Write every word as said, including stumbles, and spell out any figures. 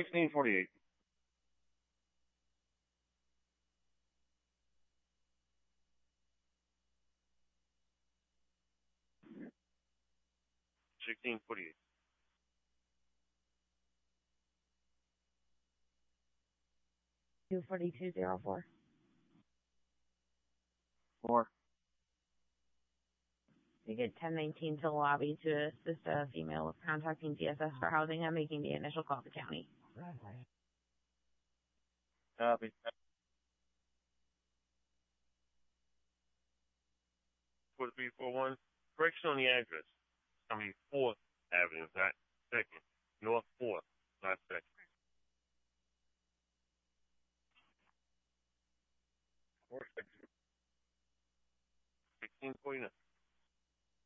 sixteen forty-eight. sixteen forty-eight. two forty-two oh four. Four. You get ten nineteen to the lobby to assist a female with contacting D S S for housing and making the initial call to county. Copy. four three four one. Correction on the address. I mean, fourth Avenue, not second. North fourth, not second. sixteen forty-nine.